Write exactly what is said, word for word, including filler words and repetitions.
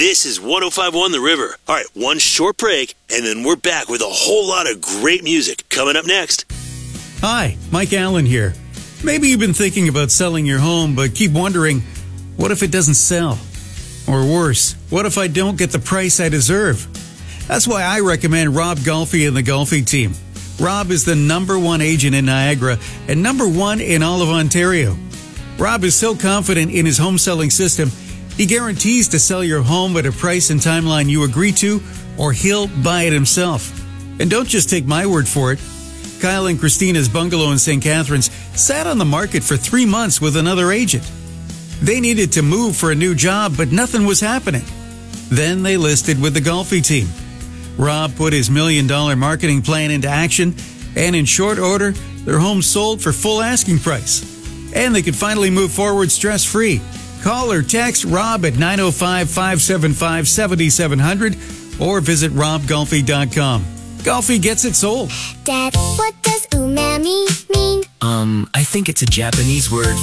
This is one oh five point one The River. All right, one short break, and then we're back with a whole lot of great music coming up next. Hi, Mike Allen here. Maybe you've been thinking about selling your home, but keep wondering, what if it doesn't sell? Or worse, what if I don't get the price I deserve? That's why I recommend Rob Golfi and the Golfi team. Rob is the number one agent in Niagara and number one in all of Ontario. Rob is so confident in his home selling system, he guarantees to sell your home at a price and timeline you agree to, or he'll buy it himself. And don't just take my word for it. Kyle and Christina's bungalow in Saint Catharines sat on the market for three months with another agent. They needed to move for a new job, but nothing was happening. Then they listed with the Golfi team. Rob put his million-dollar marketing plan into action, and in short order, their home sold for full asking price. And they could finally move forward stress-free. Call or text Rob at nine oh five, five seven five, seven seven zero zero or visit rob golfi dot com. Golfi gets it sold. Dad, what does umami mean? Um, I think it's a Japanese word